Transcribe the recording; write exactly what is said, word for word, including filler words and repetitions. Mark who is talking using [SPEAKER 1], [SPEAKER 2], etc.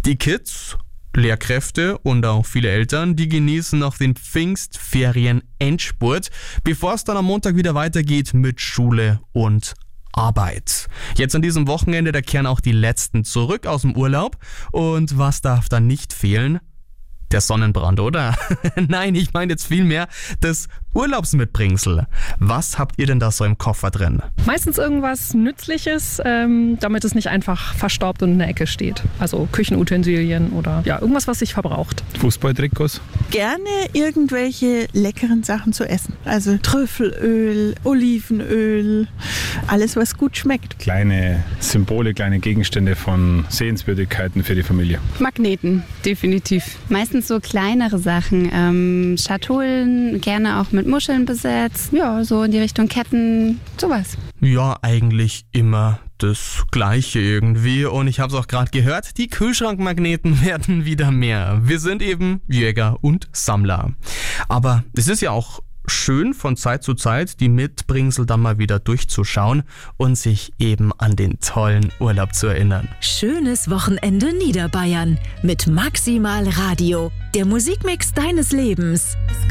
[SPEAKER 1] Die Kids, Lehrkräfte und auch viele Eltern, die genießen noch den Pfingstferien-Endspurt, bevor es dann am Montag wieder weitergeht mit Schule und Arbeit. Jetzt an diesem Wochenende, da kehren auch die Letzten zurück aus dem Urlaub. Und was darf dann nicht fehlen? Der Sonnenbrand, oder? Nein, ich meine jetzt vielmehr das Urlaubsmitbringsel. Was habt ihr denn da so im Koffer drin?
[SPEAKER 2] Meistens irgendwas Nützliches, ähm, damit es nicht einfach verstaubt und in der Ecke steht. Also Küchenutensilien oder ja, irgendwas, was sich verbraucht.
[SPEAKER 3] Fußballtrikots.
[SPEAKER 4] Gerne irgendwelche leckeren Sachen zu essen. Also Trüffelöl, Olivenöl, alles was gut schmeckt.
[SPEAKER 3] Kleine Symbole, kleine Gegenstände von Sehenswürdigkeiten für die Familie.
[SPEAKER 5] Magneten, definitiv. Meistens so kleinere Sachen. Ähm, Schatullen, gerne auch mit Muscheln besetzt. Ja, so in die Richtung Ketten, sowas.
[SPEAKER 1] Ja, eigentlich immer das Gleiche irgendwie. Und ich habe es auch gerade gehört, die Kühlschrankmagneten werden wieder mehr. Wir sind eben Jäger und Sammler. Aber es ist ja auch schön, von Zeit zu Zeit die Mitbringsel dann mal wieder durchzuschauen und sich eben an den tollen Urlaub zu erinnern.
[SPEAKER 6] Schönes Wochenende Niederbayern mit Maximal Radio, der Musikmix deines Lebens.